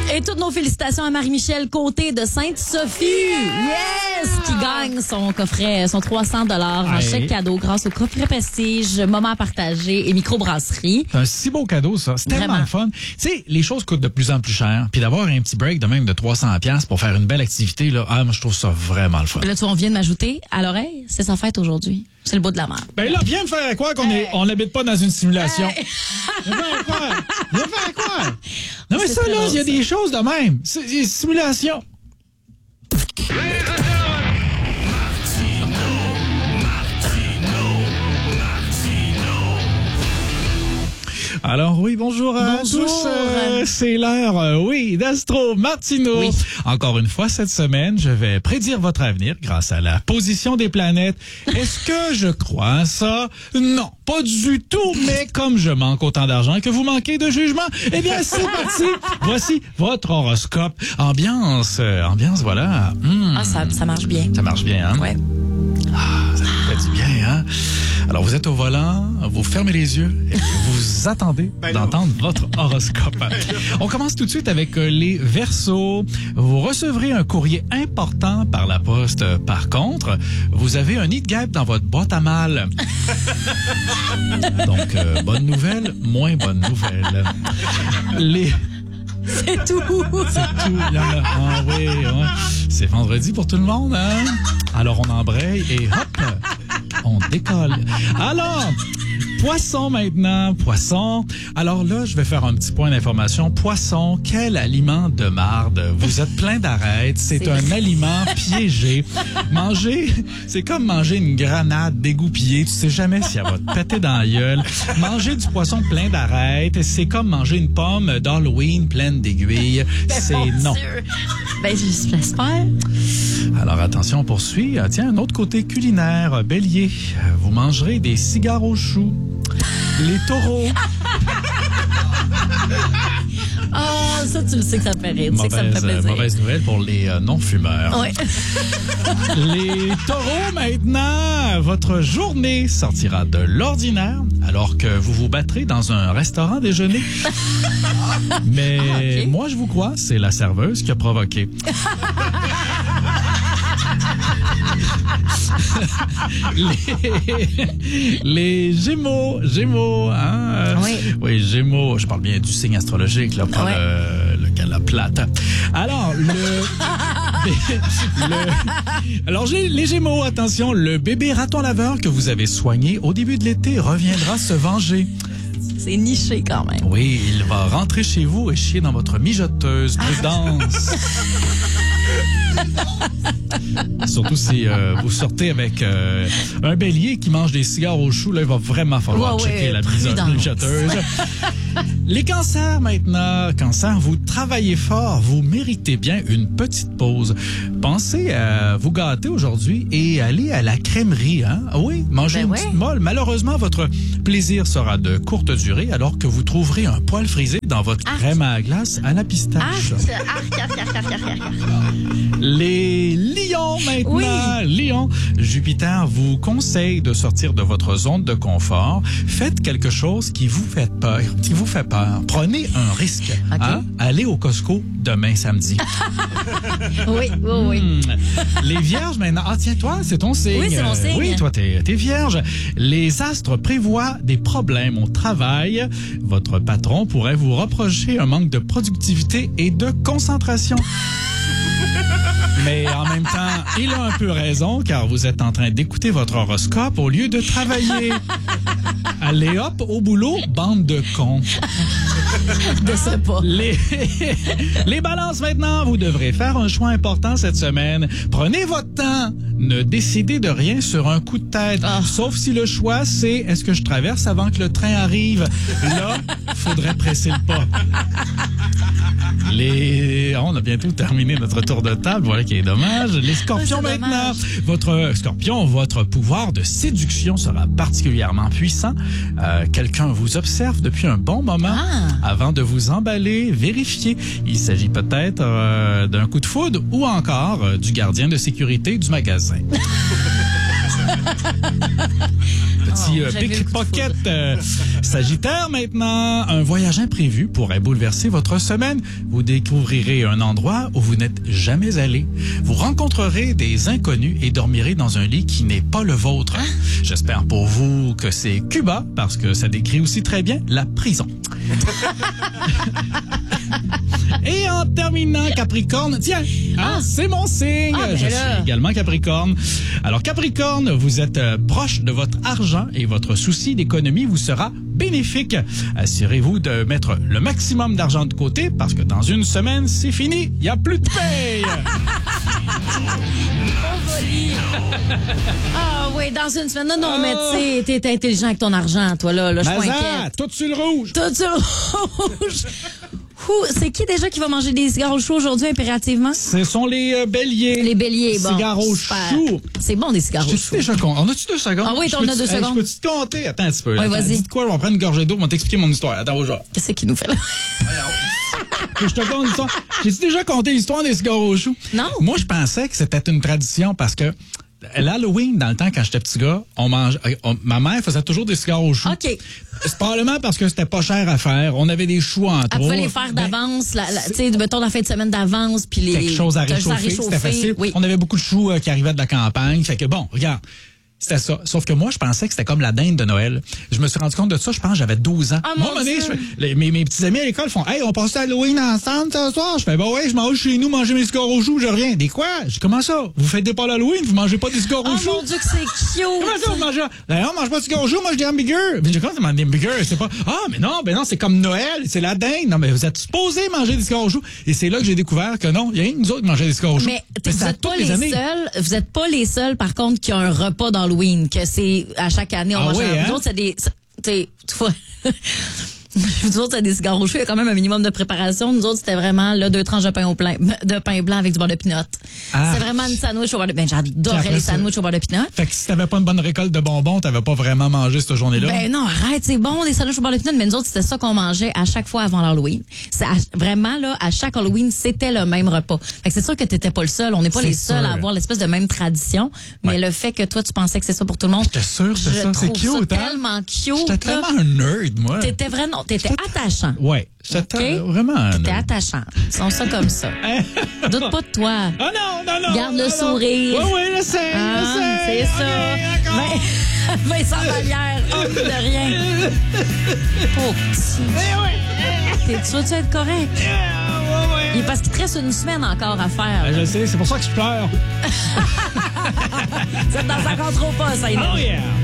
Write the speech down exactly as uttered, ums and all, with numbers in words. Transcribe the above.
Et toutes nos félicitations à Marie-Michel Côté de Sainte-Sophie. Yes! Qui gagne son coffret, son trois cents dollars en chèque cadeau grâce au coffret Prestige, moment partagé et microbrasserie. C'est un si beau cadeau, ça. C'est tellement Vraiment. le fun. Tu sais, les choses coûtent de plus en plus cher. Puis d'avoir un petit break de même de trois cents dollars pour faire une belle activité, là, ah, moi, je trouve ça vraiment le fun. Là, tu vois, on vient de m'ajouter à l'oreille, c'est sa fête aujourd'hui. C'est le bout de la merde. Ben là, viens me faire croire qu'on est, on n'habite pas dans une simulation. Hey. Viens me faire croire. Viens me faire croire. Non, mais C'est ça, très là, il y a drôle, des choses de même. C'est des simulations. Alors oui, bonjour à Bonjour. tous. Euh, c'est l'heure, euh, oui, d'Astro Martino. Oui. Encore une fois, cette semaine, je vais prédire votre avenir grâce à la position des planètes. Est-ce que je crois à ça? Non, pas du tout. Mais comme je manque autant d'argent que vous manquez de jugement, eh bien, c'est parti. Voici votre horoscope. Ambiance, euh, ambiance, voilà. Mmh. Ah, ça, ça marche bien. Ça marche bien, hein? Ouais. Ah, ça fait du bien, hein? Alors, vous êtes au volant, vous fermez les yeux et vous attendez Ben d'entendre votre horoscope. On commence tout de suite avec euh, les Verseaux. Vous recevrez un courrier important par la poste. Par contre, vous avez un nid de guêpe dans votre boîte à mal. Donc, euh, bonne nouvelle, moins bonne nouvelle. Les... C'est tout. C'est tout. Il y en a. Ah oui, ouais. C'est vendredi pour tout le monde, hein? Alors, on embraye et hop, on décolle. Alors, poisson maintenant, poisson. Alors là, je vais faire un petit point d'information. Poisson, quel aliment de marde. Vous êtes plein d'arêtes. C'est C'est un vrai. aliment piégé. Manger, c'est comme manger une grenade dégoupillée. Tu sais jamais si elle va te péter dans la gueule. Manger du poisson plein d'arêtes, c'est comme manger une pomme d'Halloween pleine d'aiguilles. C'est Mon non. Dieu. Ben, j'espère. Alors attention, on poursuit. Ah, tiens, un autre côté culinaire, bélier. Vous mangerez des cigares aux choux. Les taureaux. Oh, ça, tu le sais que ça me fait rire. Tu sais que ça me fait Mauvaise, euh, plaisir. mauvaise nouvelle pour les euh, non-fumeurs. Ouais. Les taureaux, maintenant, votre journée sortira de l'ordinaire alors que vous vous battrez dans un restaurant déjeuner. Mais Ah, ok. moi, je vous crois, c'est la serveuse qui a provoqué. les, les Gémeaux, Gémeaux, hein? Oui. Oui, Gémeaux. Je parle bien du signe astrologique, là, pas Ouais. le, le la plate. Alors, le... le- Alors, j'ai- les Gémeaux, attention, le bébé raton laveur que vous avez soigné au début de l'été reviendra se venger. C'est niché quand même. Oui, il va rentrer chez vous et chier dans votre mijoteuse. Prudence. Surtout si euh, vous sortez avec euh, un bélier qui mange des cigares au chou, là, il va vraiment falloir Ouais, ouais, checker la miso- prudence. mijoteuse. Les cancers maintenant. Cancer, vous travaillez fort, vous méritez bien une petite pause. Pensez à vous gâter aujourd'hui et aller à la crèmerie. Hein? Oui, manger Ben une ouais. petite molle. Malheureusement, votre plaisir sera de courte durée alors que vous trouverez un poil frisé dans votre Arc. crème à glace à la pistache. Arc, arc, arc, arc, arc, arc, arc. Les lions maintenant. Oui. Lions. Jupiter vous conseille de sortir de votre zone de confort. Faites quelque chose qui vous fait peur. Qui vous fait peur. Prenez un risque. OK. Hein? Allez au Costco demain samedi. Oui, oui, oui. Hmm. Les vierges maintenant. Ah tiens, toi, c'est ton signe. Oui, c'est mon signe. Oui, toi, t'es, t'es vierge. Les astres prévoient des problèmes au travail. Votre patron pourrait vous reprocher un manque de productivité et de concentration. Mais en même temps, il a un peu raison, car vous êtes en train d'écouter votre horoscope au lieu de travailler. Allez hop, au boulot, bande de cons. Je sais pas. Les, les balances maintenant, vous devrez faire un choix important cette semaine. Prenez votre temps. Ne décidez de rien sur un coup de tête. Ah. Sauf si le choix, c'est est-ce que je traverse avant que le train arrive? Là, faudrait presser le pas. Les... On a bientôt terminé notre tour de table. Voilà qui est dommage. Les scorpions Oui, c'est maintenant. dommage. Votre scorpion, votre pouvoir de séduction sera particulièrement puissant. Euh, quelqu'un vous observe depuis un bon moment. Ah. Avant de vous emballer, vérifiez. Il s'agit peut-être euh, d'un coup de foudre ou encore euh, du gardien de sécurité du magasin. Petit petit euh, pickpocket. Euh, Sagittaire maintenant, un voyage imprévu pourrait bouleverser votre semaine. Vous découvrirez un endroit où vous n'êtes jamais allé. Vous rencontrerez des inconnus et dormirez dans un lit qui n'est pas le vôtre. Hein? J'espère pour vous que c'est Cuba parce que ça décrit aussi très bien la prison. Et en terminant, Capricorne, tiens, hein, ah. c'est mon signe. Ah, ben Je là. suis également Capricorne. Alors Capricorne, vous êtes euh, proche de votre argent et votre souci d'économie vous sera bénéfique. Assurez-vous de mettre le maximum d'argent de côté parce que dans une semaine, c'est fini. Il n'y a plus de paye. Ah oui, dans une semaine. Non, non, oh. mais tu sais, t'es intelligent avec ton argent, toi, là. là je suis pas inquiète. Tout sur le rouge. Tout sur le rouge. C'est qui déjà qui va manger des cigares au chou aujourd'hui impérativement? Ce sont les euh, béliers. Les béliers, bon. Cigares au chou. C'est bon des cigares au chou. Déjà con... On a-tu deux secondes? Ah oui, on a deux hey, secondes. Je peux-tu te compter? Attends un petit peu. Oui, vas-y. Dis quoi? On va prendre une gorgée d'eau, on va t'expliquer mon histoire. Attends, aujourd'hui. Qu'est-ce qu'il nous fait là? Je te conte l'histoire. J'ai-tu déjà conté l'histoire des cigares au chou? Non. Moi, je pensais que c'était une tradition parce que l'Halloween, dans le temps, quand j'étais petit gars, on mange, on, ma mère faisait toujours des cigares au chou. OK. C'est probablement parce que c'était pas cher à faire. On avait des choux en trop. Elle pouvait les faire d'avance, ben, tu sais, mettons la fin de semaine d'avance, puis les... Quelque chose à réchauffer, à réchauffer c'était facile. Oui. On avait beaucoup de choux euh, qui arrivaient de la campagne. Fait que bon, regarde. C'était ça. Sauf que moi, je pensais que c'était comme la dinde de Noël. Je me suis rendu compte de ça, je pense que j'avais douze ans. Ah, moi, mon Dieu. Je, les, mes, mes petits amis à l'école font « Hey, on passe à Halloween ensemble ce soir? » Je fais « Bah ouais, je mange chez nous, manger mes cigares au chou, je reviens. »« Des quoi? » Je dis « Comment ça? Vous faites pas l'Halloween, vous mangez pas des cigares au chou? » Oh mon Dieu que c'est cute! Comment ça, vous mangez? D'ailleurs, on mange pas de cigares au chou, moi je dis hamburger. Mais j'ai quand même des hamburgers, c'est pas... Ah, mais non, ben non, c'est comme Noël, c'est la dinde. Non, mais vous êtes supposés manger des cigares au chou. Et c'est là que j'ai découvert que non, il y a rien que nous autres qui mangeaient des cigares au chou. Mais, mais vous êtes pas les, les seuls, vous êtes pas les seuls, par contre, qui ont un repas d'Halloween, que c'est à chaque année, on ah mange oui, un... hein? Nous autres, c'est des... Tu vois... Nous autres, c'est des cigares au chou. Il y a quand même un minimum de préparation. Nous autres, c'était vraiment là, deux tranches de pain au plein, de pain blanc avec du beurre de pinot. Ah. C'est vraiment une sandwich au beurre de pinot. Ben, j'adorais les sandwichs au beurre de pinot. Fait que si t'avais pas une bonne récolte de bonbons, t'avais pas vraiment mangé cette journée-là? Ben non, arrête, c'est bon, des sandwichs au beurre de pinot. Mais nous autres, c'était ça qu'on mangeait à chaque fois avant l'Halloween. C'est à, vraiment, là, à chaque Halloween, c'était le même repas. Fait que c'est sûr que t'étais pas le seul. On n'est pas les seuls à avoir l'espèce de même tradition. Mais ouais. le fait que toi, tu pensais que c'est ça pour tout le monde. J'étais sûr, c'est ça. C'est cute, hein? Tellement cute. J'étais tellement un nerd, moi. T'étais vraiment, t'étais attachant. Ouais, c'était okay? vraiment. T'es attachant. Ils sont ça comme ça. Doute pas de toi. Ah non, non, non. Garde non, le sourire. Oui, oui, je sais, ah, je sais. C'est okay, ça. Mais, Vincent Vallière, homme de rien. Pauvre petit. T'es, tu vas-tu être correct? Yeah, ouais, ouais. Il, parce qu'il te reste une semaine encore à faire. Ben, je sais, c'est pour ça que je pleure. Ça ne t'en contrôle pas, ça. Oh yeah.